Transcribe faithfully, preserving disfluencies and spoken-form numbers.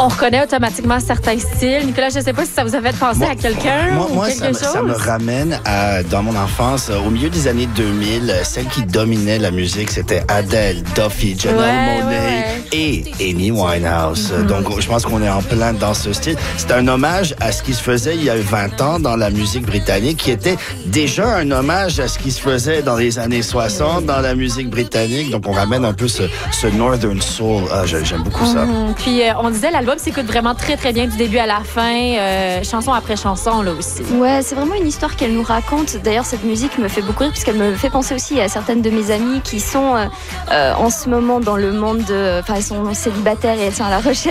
on reconnaît automatiquement certains styles. Nicolas, je ne sais pas si ça vous a fait penser moi, à quelqu'un moi, ou moi, quelque ça, me, chose. ça me ramène à, dans mon enfance, au milieu des années deux mille, celle qui dominait la musique, c'était Adele, Duffy, Janelle Ouais, Monáe ouais, et Amy Winehouse. Mm-hmm. Donc, je pense qu'on est en plein dans ce style. C'est un hommage à ce qui se faisait il y a vingt ans dans la musique britannique, qui était déjà un hommage à ce qui se faisait dans les années soixante dans la musique britannique. Donc, on ramène un peu ce, ce Northern Soul. Ah, j'aime beaucoup ça. Mm-hmm. Puis, euh, on disait, l'album s'écoute vraiment très, très bien du début à la fin, euh, chanson après chanson, là aussi. Ouais, c'est vraiment une histoire qu'elle nous raconte. D'ailleurs, cette musique me fait beaucoup rire, puisqu'elle me fait penser aussi à certaines de mes amies qui sont euh, euh, en ce moment dans le monde de... Enfin, elles sont célibataires et elles sont à la recherche